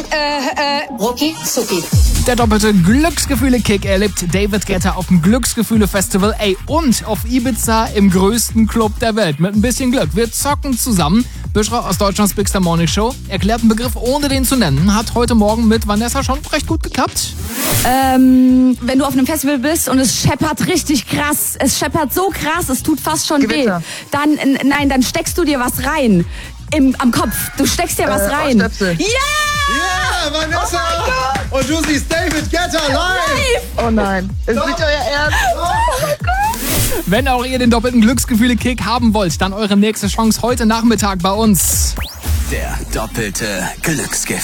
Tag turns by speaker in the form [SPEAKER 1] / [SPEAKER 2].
[SPEAKER 1] Rucki Zucki.
[SPEAKER 2] Der doppelte Glücksgefühle-Kick erlebt David Guetta auf dem Glücksgefühle-Festival, und auf Ibiza im größten Club der Welt. Mit ein bisschen Glück. Wir zocken zusammen. Büschra aus Deutschlands Big Star Morning Show erklärt einen Begriff, ohne den zu nennen. Hat heute Morgen mit Vanessa schon recht gut geklappt.
[SPEAKER 3] Wenn du auf einem Festival bist und es scheppert richtig krass, es scheppert so krass, es tut fast schon
[SPEAKER 4] Gewitter.
[SPEAKER 3] weh, dann steckst du dir was rein. Am Kopf. Du steckst dir was rein.
[SPEAKER 4] Ohrstöpsel.
[SPEAKER 3] Ja!
[SPEAKER 5] Ja, Vanessa! Und du siehst David Guetta live!
[SPEAKER 4] Oh nein, ist nicht euer Ernst?
[SPEAKER 2] Wenn auch ihr den doppelten Glücksgefühle-Kick haben wollt, dann eure nächste Chance heute Nachmittag bei uns.
[SPEAKER 6] Der doppelte Glücksgefühl.